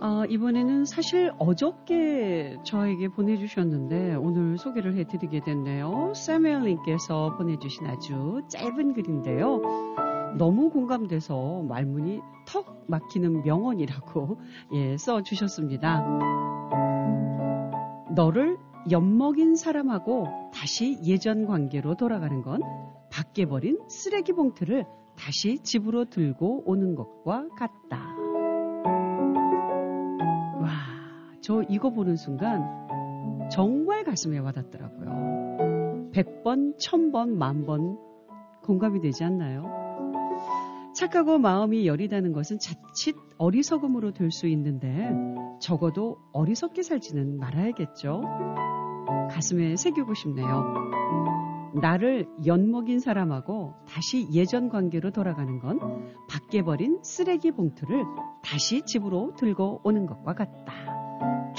이번에는 사실 어저께 저에게 보내주셨는데 오늘 소개를 해드리게 됐네요. 사무엘님께서 보내주신 아주 짧은 글인데요. 너무 공감돼서 말문이 턱 막히는 명언이라고 써주셨습니다. 너를 엿먹인 사람하고 다시 예전 관계로 돌아가는 건 밖에 버린 쓰레기 봉투를 다시 집으로 들고 오는 것과 같다. 와, 저 이거 보는 순간 정말 가슴에 와닿더라고요. 100번, 1000번, 10,000번 공감이 되지 않나요? 착하고 마음이 여리다는 것은 자칫 어리석음으로 될 수 있는데 적어도 어리석게 살지는 말아야겠죠. 가슴에 새기고 싶네요. 나를 엿먹인 사람하고 다시 예전 관계로 돌아가는 건 밖에 버린 쓰레기 봉투를 다시 집으로 들고 오는 것과 같다.